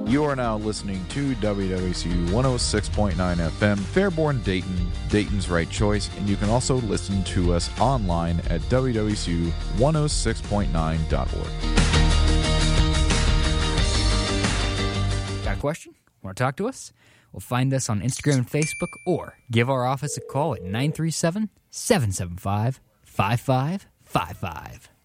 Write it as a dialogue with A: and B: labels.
A: You are now listening to WWCU 106.9 FM, Fairborn, Dayton, Dayton's right choice, and you can also listen to us online at WWCU106.9.org.
B: Got a question? Want to talk to us? Well, find us on Instagram and Facebook, or give our office a call at 937-775-5555.